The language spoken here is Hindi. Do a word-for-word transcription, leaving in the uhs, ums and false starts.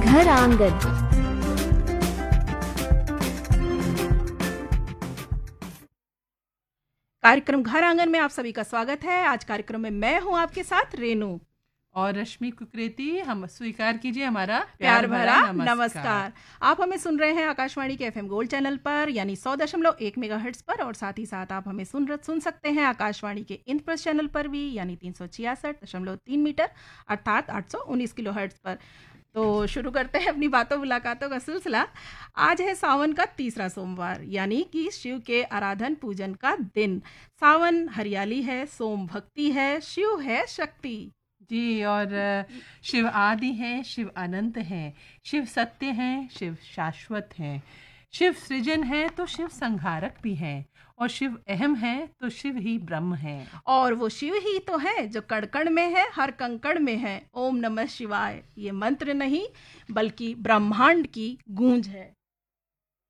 घर आंगन। कार्यक्रम घर आंगन में आप सभी का स्वागत है। आज कार्यक्रम में मैं हूं आपके साथ रेनू और रश्मि कुकरेती। हम स्वीकार कीजिए हमारा प्यार भरा नमस्कार।, नमस्कार। आप हमें सुन रहे हैं आकाशवाणी के एफएम गोल्ड चैनल पर यानी सौ दशमलव एक मेगाहर्ट्ज पर, और साथ ही साथ आप हमें सुन सुन सकते हैं आकाशवाणी के इंद्रप्रस्थ चैनल पर भी यानी तीन सौ छियासठ दशमलव तीन मीटर अर्थात आठ सौ उन्नीस किलो हर्ट्ज पर। तो शुरू करते हैं अपनी बातों मुलाकातों का सिलसिला। आज है सावन का तीसरा सोमवार यानी कि शिव के आराधन पूजन का दिन। सावन हरियाली है, सोम भक्ति है, शिव है शक्ति जी। और शिव आदि हैं, शिव अनंत हैं, शिव सत्य हैं, शिव शाश्वत हैं, शिव सृजन है तो शिव संहारक भी हैं, और शिव अहम है तो शिव ही ब्रह्म है। और वो शिव ही तो है जो कण कण में है, हर कंकड़ में है। ओम नमः शिवाय ये मंत्र नहीं बल्कि ब्रह्मांड की गूंज है।